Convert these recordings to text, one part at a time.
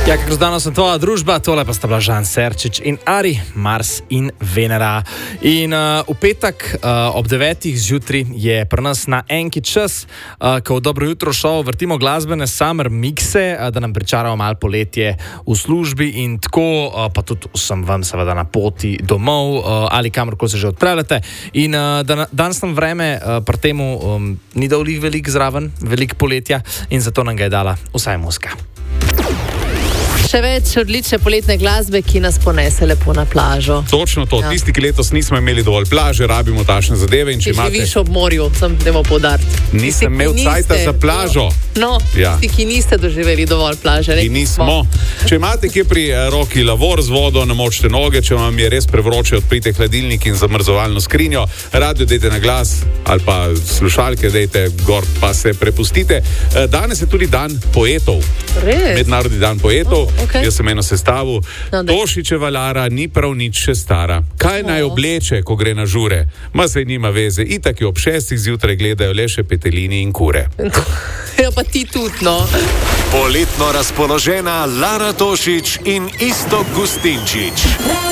Ja, kako zdano sem tvoja družba, tole pa sta bila Žan Serčič in Ari, Mars in Venera. In v petek ob 9. zjutraj je pri nas na enki čas, ko v Dobro jutro šov vrtimo glasbene summer mixe, da nam pričaramo malo poletje v službi in tako, pa tudi vsem vam seveda na poti domov ali kamorkoli se že odpravljate. In danes nam vreme pri temu ni dal veliko zraven, veliko poletja in zato nam ga je dala vsaj muska. Še več odlične poletne glasbe, ki nas ponese lepo na plažo. Točno to. Ja. Tisti, ki letos nismo imeli dovolj plaže, rabimo takšne zadeve. In če živiš ob morju, sem demo poudariti. Nisem imel cajta za plažo. No, ja. Tisti, ki niste doživeli dovolj plaže. In nismo. Če imate kje pri roki lavor z vodo, namočite noge, če vam je res prevroče, odprite hladilnik in zamrzovalno skrinjo, radio dejte na glas ali pa slušalke dejte gor, pa se prepustite. Danes je tudi dan poetov. Res? Mednarodni dan poetov. Okay. Jaz sem eno sestavil. Tošičeva Lara ni prav nič še stara. Kaj naj obleče, ko gre na žure? Ma se nima veze. Itak jo ob 6. zjutraj gledajo le še petelini in kure. Ja, pa ti tudi, no. Poletno razpoložena Lara Tošič in Iztok Gustinčič.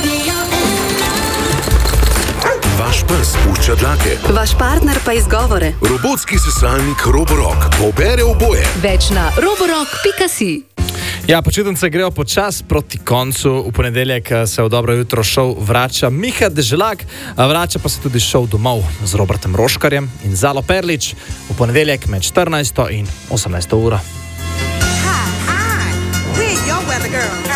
Vaš pes pušča dlake. Vaš partner pa izgovore. Robotski sesalnik Roborock pobere oboje. Več na roborock.si. Ja, počitnice grejo počas proti koncu. V ponedeljek se v Dobro jutro šov vrača Miha Deželak, vrača pa se tudi šov Domov z Robertom Roškarjem in Zalo Perlič v ponedeljek med 14. in 18. uro. Hi, we're your weather girl.